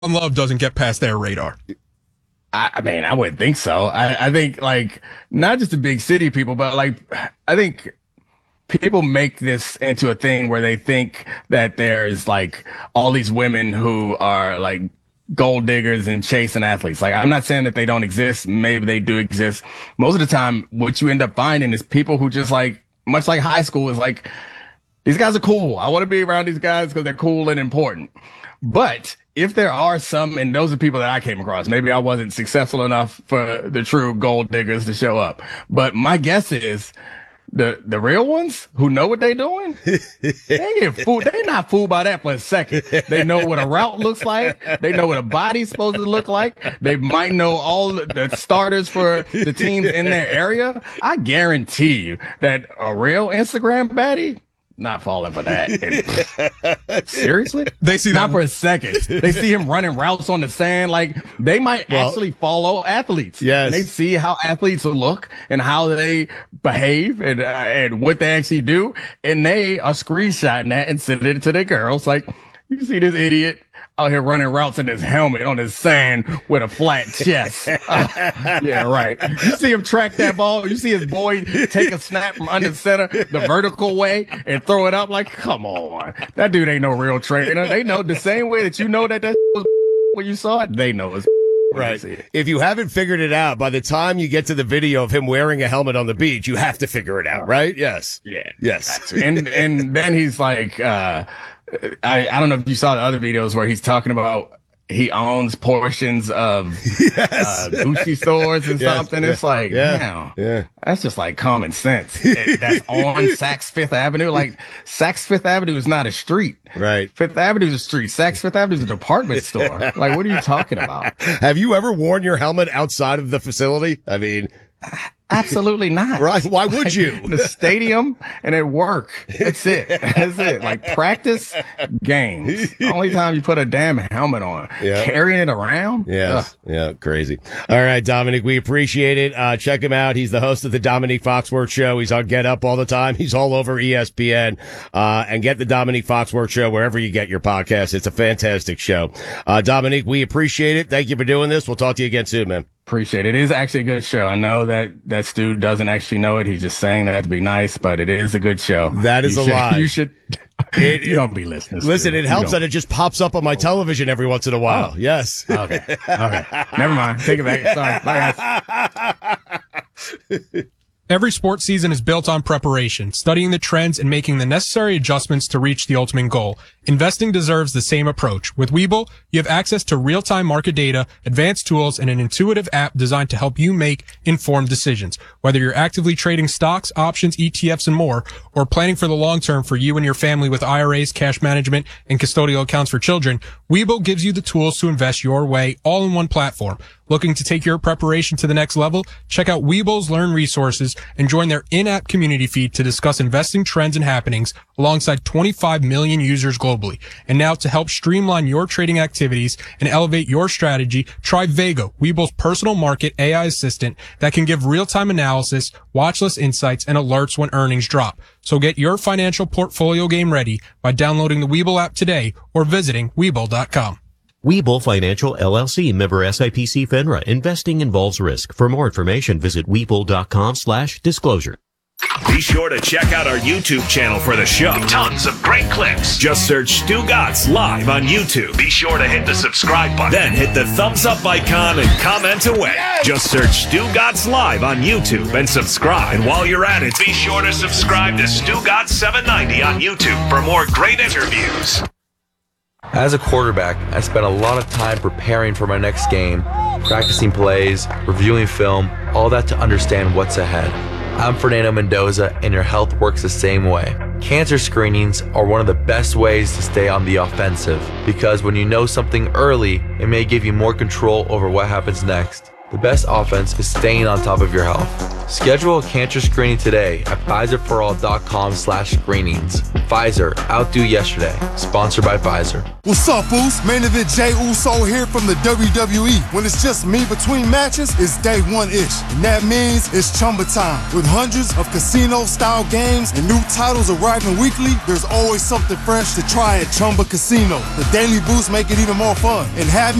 Love doesn't get past their radar. I mean, I wouldn't think so. I think like not just the big city people, but like I think people make this into a thing where they think that there's like all these women who are like gold diggers and chasing athletes. Like I'm not saying that they don't exist. Maybe they do exist. Most of the time, what you end up finding is people who just like, much like high school, is like, these guys are cool. I want to be around these guys because they're cool and important. But if there are some, and those are people that I came across, maybe I wasn't successful enough for the true gold diggers to show up. But my guess is the real ones who know what they're doing, they get fooled. They're not fooled by that for a second. They know what a route looks like. They know what a body's supposed to look like. They might know all the starters for the teams in their area. I guarantee you that a real Instagram baddie, not falling for that. Seriously? They see not for a second. They see him running routes on the sand. Like they might actually follow athletes. Yes. And they see how athletes look and how they behave and what they actually do. And they are screenshotting that and sending it to their girls. Like, you see this idiot out here running routes in his helmet on his sand with a flat chest. Yeah, right. You see him track that ball. You see his boy take a snap from under center the vertical way and throw it up. Like, come on. That dude ain't no real trainer. They know the same way that you know that was when you saw it, they know it's right. If you haven't figured it out, by the time you get to the video of him wearing a helmet on the beach, you have to figure it out, right? Yes. Yeah. Yes. And then he's like, I don't know if you saw the other videos where he's talking about he owns portions of Gucci stores and something. It's like, that's just like common sense. That's on Saks Fifth Avenue. Like Saks Fifth Avenue is not a street. Right. Fifth Avenue is a street. Saks Fifth Avenue is a department store. Like, what are you talking about? Have you ever worn your helmet outside of the facility? I mean, absolutely not. Right. Why would you? The stadium and at work. That's it. That's it. Like practice, games. Only time you put a damn helmet on. Yeah. Carrying it around. Yeah. Yeah. Crazy. All right, Dominic, we appreciate it. Check him out. He's the host of the Dominique Foxworth Show. He's on Get Up all the time. He's all over ESPN. And get the Dominique Foxworth Show wherever you get your podcast. It's a fantastic show. Dominique, we appreciate it. Thank you for doing this. We'll talk to you again soon, man. Appreciate it. It is actually a good show. I know that Stu doesn't actually know it. He's just saying that to be nice, but it is a good show. That is a lie. You should. You don't be listening. Listen, it helps that it just pops up on my television every once in a while. Yes. Okay. Never mind. Take it back. Sorry. Bye, guys. Every sports season is built on preparation, studying the trends and making the necessary adjustments to reach the ultimate goal. Investing deserves the same approach. With Webull, you have access to real-time market data, advanced tools, and an intuitive app designed to help you make informed decisions. Whether you're actively trading stocks, options, ETFs, and more, or planning for the long term for you and your family with IRAs, cash management, and custodial accounts for children, Webull gives you the tools to invest your way all in one platform. Looking to take your preparation to the next level? Check out Webull's Learn resources and join their in-app community feed to discuss investing trends and happenings alongside 25 million users globally. And now to help streamline your trading activities and elevate your strategy, try Vago, Webull's personal market AI assistant that can give real-time analysis, watch list insights, and alerts when earnings drop. So get your financial portfolio game ready by downloading the Webull app today or visiting Webull.com. Webull Financial LLC, member SIPC FINRA. Investing involves risk. For more information, visit Webull.com/disclosure. Be sure to check out our YouTube channel for the show. Tons of great clips. Just search Stugotz Live on YouTube. Be sure to hit the subscribe button. Then hit the thumbs up icon and comment away. Yes! Just search Stugotz Live on YouTube and subscribe. And while you're at it, be sure to subscribe to Stugotz 790 on YouTube for more great interviews. As a quarterback, I spent a lot of time preparing for my next game, practicing plays, reviewing film, all that to understand what's ahead. I'm Fernando Mendoza, and your health works the same way. Cancer screenings are one of the best ways to stay on the offensive, because when you know something early, it may give you more control over what happens next. The best offense is staying on top of your health. Schedule a cancer screening today at PfizerForAll.com/screenings. Pfizer, outdo yesterday. Sponsored by Pfizer. What's up, Boost? Main event Jey Uso here from the WWE. When it's just me between matches, it's day one-ish. And that means it's Chumba time. With hundreds of casino-style games and new titles arriving weekly, there's always something fresh to try at Chumba Casino. The Daily Boost make it even more fun. And have